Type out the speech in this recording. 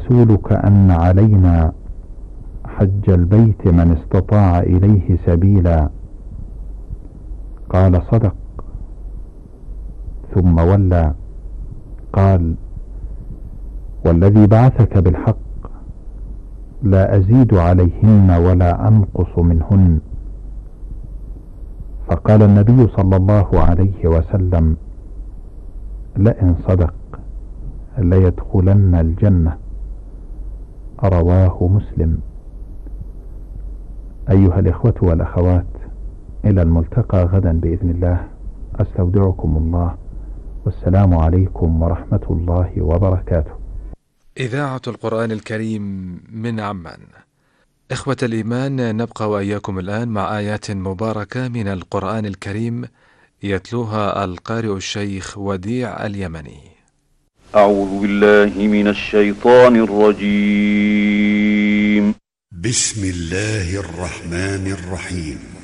أرسولك أن علينا حج البيت من استطاع إليه سبيلا؟ قال: صدق. ثم ولى. قال: والذي بعثك بالحق لا أزيد عليهن ولا أنقص منهن. فقال النبي صلى الله عليه وسلم: لئن صدق ليدخلن الجنة. رواه مسلم. أيها الإخوة والأخوات، إلى الملتقى غدا بإذن الله. أستودعكم الله، والسلام عليكم ورحمة الله وبركاته. إذاعة القرآن الكريم من عمان. إخوة الإيمان، نبقى وإياكم الآن مع آيات مباركة من القرآن الكريم يتلوها القارئ الشيخ وديع اليمني. أعوذ بالله من الشيطان الرجيم. بسم الله الرحمن الرحيم.